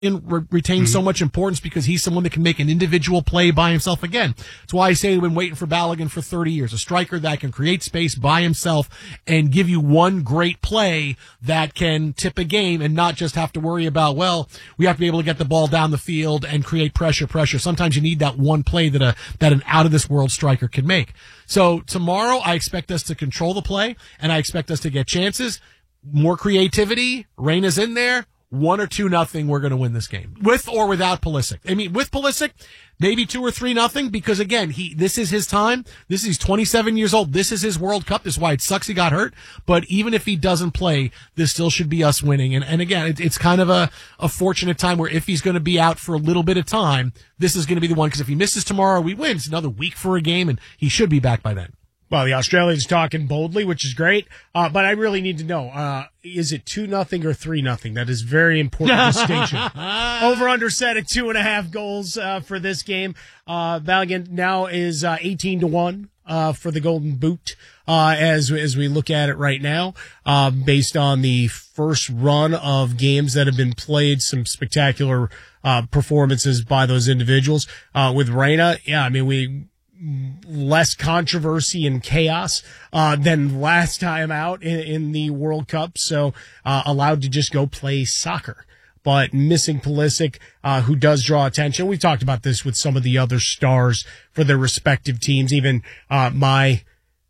retains so much importance because he's someone that can make an individual play by himself again. That's why I say we've been waiting for Balogun for 30 years. A striker that can create space by himself and give you one great play that can tip a game and not just have to worry about, well, we have to be able to get the ball down the field and create pressure. Sometimes you need that one play that an out-of-this-world striker can make. So tomorrow I expect us to control the play, and I expect us to get chances, more creativity. Reyna's in there. 1 or 2-0, we're going to win this game. With or without Pulisic. I mean, with Pulisic, maybe 2 or 3-0, because again, this is his time. He's 27 years old. This is his World Cup. This is why it sucks he got hurt. But even if he doesn't play, this still should be us winning. And again, it's kind of a fortunate time where if he's going to be out for a little bit of time, this is going to be the one, because if he misses tomorrow, we win. It's another week for a game, and he should be back by then. Well, the Australians talking boldly, which is great. But I really need to know, is it 2-0 or 3-0? That is very important distinction. Over under set at 2.5 goals, for this game. Balogun now is, 18-1, for the Golden Boot, as we look at it right now, based on the first run of games that have been played, some spectacular, performances by those individuals. With Reyna, yeah, I mean, less controversy and chaos than last time out in the World Cup, so allowed to just go play soccer. But missing Pulisic, who does draw attention. We've talked about this with some of the other stars for their respective teams. Even I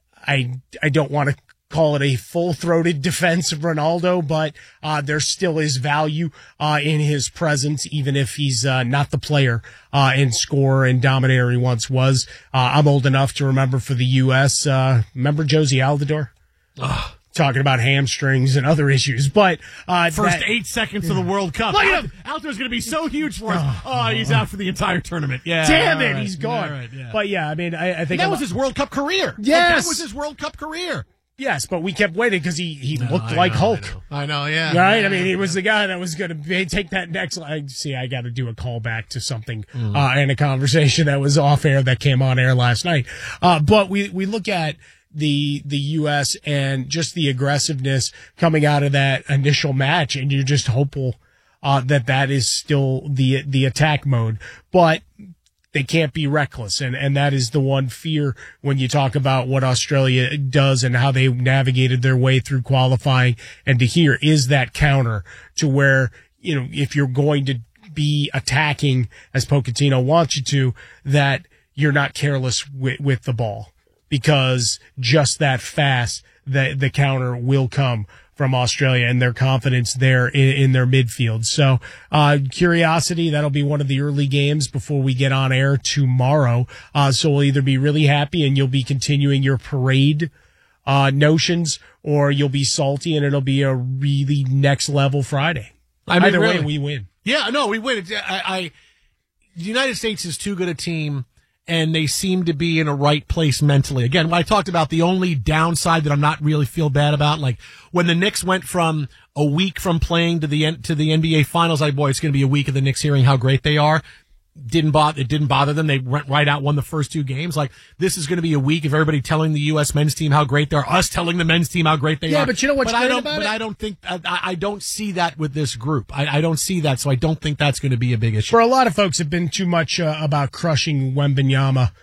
don't want to call it a full-throated defense of Ronaldo, but there still is value in his presence, even if he's not the player and scorer and dominator he once was. I'm old enough to remember for the U.S., remember Josie Altidore? Talking about hamstrings and other issues, but first 8 seconds of the World Cup. Altidore's going to be so huge for us. Oh, he's out for the entire tournament. Yeah, damn it, he's gone. Yeah. But yeah, I mean, I think that was his World Cup career. Yes, that was his World Cup career. Yes, but we kept waiting because he looked like Hulk. I know, yeah. Right? Yeah, I mean, he was the guy that was going to take that next line. See, I got to do a callback to something in a conversation that was off air that came on air last night. But we look at the U.S. and just the aggressiveness coming out of that initial match, and you're just hopeful that is still the attack mode. But they can't be reckless, and that is the one fear when you talk about what Australia does and how they navigated their way through qualifying, and to hear is that counter to where, you know, if you're going to be attacking as Pochettino wants you to, that you're not careless with the ball, because just that fast the counter will come from Australia and their confidence there in their midfield. So, curiosity, that'll be one of the early games before we get on air tomorrow. So we'll either be really happy and you'll be continuing your parade, notions, or you'll be salty and it'll be a really next level Friday. I mean, either really, way, we win. Yeah, no, we win. The United States is too good a team, and they seem to be in a right place mentally. Again, when I talked about the only downside that I'm not really feel bad about, like when the Knicks went from a week from playing to the NBA Finals, it's going to be a week of the Knicks hearing how great they are. It didn't bother them. They went right out, won the first 2 games. Like, this is going to be a week of everybody telling the U.S. men's team how great they are, us telling the men's team how great they are. Yeah, but you know what's great about it? But I don't think, I don't see that with this group. I don't see that, so I don't think that's going to be a big issue. For a lot of folks, have been too much about crushing Wembanyama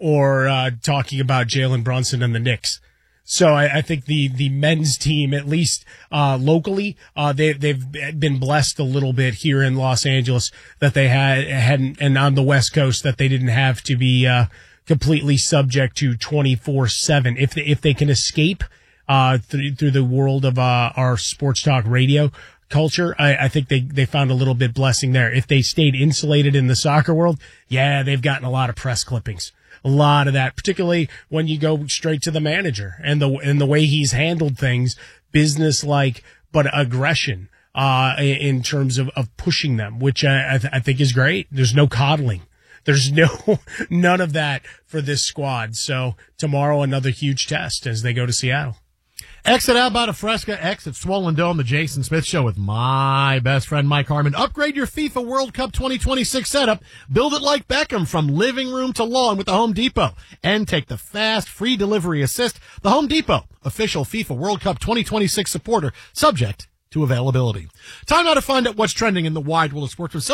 or talking about Jalen Brunson and the Knicks. So I think the men's team, at least locally, they've been blessed a little bit here in Los Angeles that they hadn't, and on the West Coast that they didn't have to be completely subject to 24/7. If they can escape through the world of our sports talk radio culture, I think they found a little bit blessing there. If they stayed insulated in the soccer world, yeah, they've gotten a lot of press clippings. A lot of that, particularly when you go straight to the manager and the way he's handled things, business-like, but aggression, in terms of pushing them, which I think is great. There's no coddling. There's none of that for this squad. So tomorrow, another huge test as they go to Seattle. Exit Alberta Fresca, exit Swollen Dome, the Jason Smith Show with my best friend Mike Harmon. Upgrade your FIFA World Cup 2026 setup. Build it like Beckham from living room to lawn with the Home Depot. And take the fast, free delivery assist. The Home Depot, official FIFA World Cup 2026 supporter, subject to availability. Time now to find out what's trending in the wide world of sports with